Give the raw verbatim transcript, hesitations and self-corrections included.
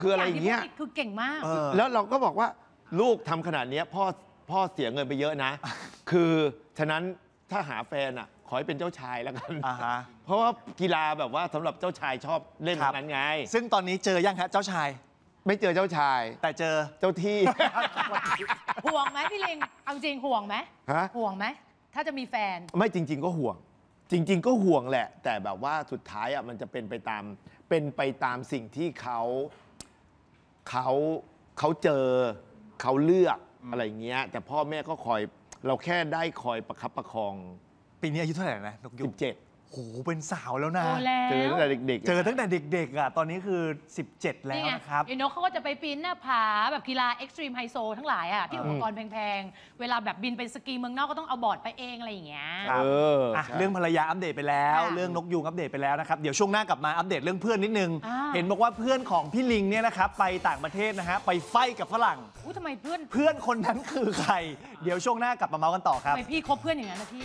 คืออะไรอย่างเงี้ยคือเก่งมากแล้วเราก็บอกว่าลูกทำขนาดนี้พ่อพ่อเสียเงินไปเยอะนะ คือฉะนั้นถ้าหาแฟนอ่ะขอให้เป็นเจ้าชายแล้วกันเพราะว่ากีฬาแบบว่าสำหรับเจ้าชายชอบเล่นนั้นไงซึ่งตอนนี้เจอยังฮะเจ้าชายไม่เจอเจ้าชายแต่เจอเจ้าที่ห่วงไหมพี่ลิงเอาจริงห่วงไหมห่วงไหมถ้าจะมีแฟนไม่จริง ๆ ก็ห่วงจริง ๆ ก็ห่วงแหละแต่แบบว่าสุดท้ายอ่ะมันจะเป็นไปตามเป็นไปตามสิ่งที่เขาเขาเขาเจอเขาเลือกอะไรเงี้ยแต่พ่อแม่ก็คอยเราแค่ได้คอยประคับประคองปีนี้อายุเท่าไหร่นะนกยุงสิบเจ็ดโหเป็นสาวแล้วนะเจอตั้งแต่เด็กๆเจอตั้งแต่เด็กๆอ่ะตอนนี้คือสิบเจ็ดแล้วนะครับไอ้นกเขาก็จะไปปีนหน้าผาแบบกีฬาเอ็กซ์ตรีมไฮโซทั้งหลายอ่ะที่อุปกรณ์แพงๆเวลาแบบบินไปสกีเมืองนอกก็ต้องเอาบอร์ดไปเองอะไรอย่างเงี้ยเออเรื่องภรรยาอัปเดตไปแล้วเรื่องนกยูงอัปเดตไปแล้วนะครับเดี๋ยวช่วงหน้ากลับมาอัปเดตเรื่องเพื่อนนิดนึงเห็นบอกว่าเพื่อนของพี่ลิงเนี่ยนะครับไปต่างประเทศนะฮะไปไฟกับฝรั่งอุ้ยทำไมเพื่อนเพื่อนคนนั้นคือใครเดี๋ยวช่วงหน้ากลับมาเมาส์กันต่อครับทำไมพี่คบเพื่อนอย่างนั้นนะพี่